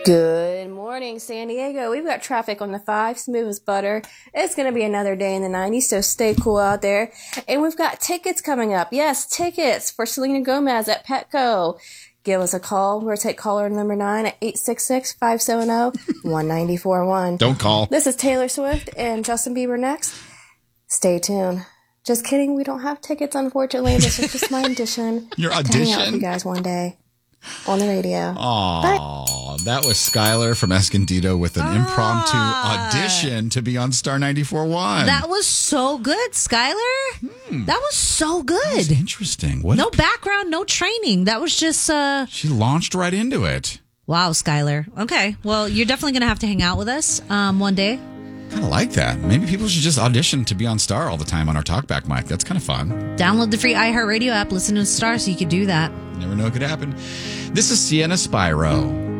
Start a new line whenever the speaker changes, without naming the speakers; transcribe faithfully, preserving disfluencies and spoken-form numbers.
Good morning, San Diego. We've got traffic on the five, smooth as butter. It's going to be another day in the nineties, so stay cool out there. And we've got tickets coming up. Yes, tickets for Selena Gomez at Petco. Give us a call. We're going to take caller number nine at eight six six, five seven zero, one nine four one.
Don't call.
This is Taylor Swift and Justin Bieber next. Stay tuned. Just kidding. We don't have tickets, unfortunately. This is just my audition.
Your
to hang out with
audition?
you guys one day on the radio.
Aw, that was Skylar from Escondido with an impromptu audition to be on Star ninety-four point one.
That was so good, Skylar.
Hmm.
That was so
That's
good.
interesting. What
No
a-
background, no training. That was just, uh,
She launched right into it.
wow, Skylar. Okay. Well, you're definitely going to have to hang out with us um, one day.
Kind of like that. Maybe people should just audition to be on Star all the time on our talkback mic. That's kind of fun.
Download the free iHeartRadio app, listen to Star so you could do that.
You never know what could happen. This is Sienna Spyro.